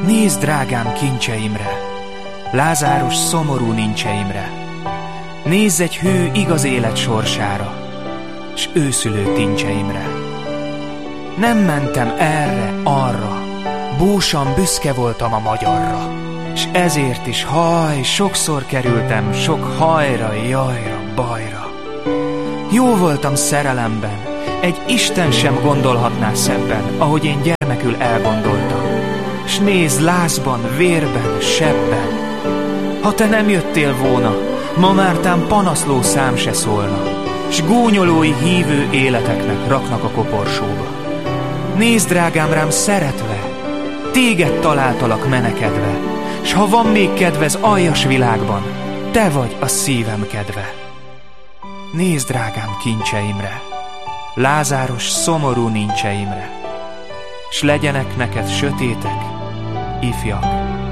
Nézd, drágám, kincseimre, Lázárus szomorú nincseimre. Nézz egy hű, igaz élet sorsára, s őszülő tincseimre. Nem mentem erre, arra, búsan büszke voltam a magyarra, s ezért is sokszor kerültem sok hajra, jajra, bajra. Jó voltam szerelemben, egy Isten sem gondolhatná szebben, ahogy én gyermekül elgondoltam. S nézd, lázban, vérben, sebben. Ha te nem jöttél volna, ma mártán panaszló szám se szólna, s gúnyolói hívő életeknek raknak a koporsóba. Nézd, drágám, rám szeretve, téged találtalak menekedve, s ha van még kedvez aljas világban, te vagy a szívem kedve. Nézd, drágám, kincseimre, Lázárus szomorú nincseimre, s legyenek neked sötétek, ifjak,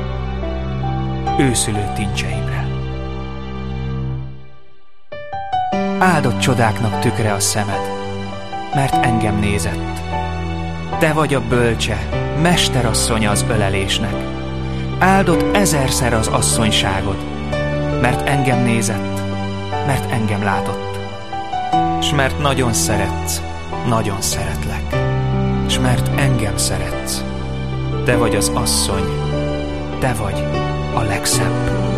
őszülő tincseimre. Áldott csodáknak tükre a szemed, mert engem nézett. Te vagy a bölcse, mesterasszonya az ölelésnek. Áldott ezerszer az asszonyságod, mert engem nézett, mert engem látott. S mert nagyon szeretsz, nagyon szeretlek, s mert engem szeretsz. Te vagy az asszony, te vagy a legszebb.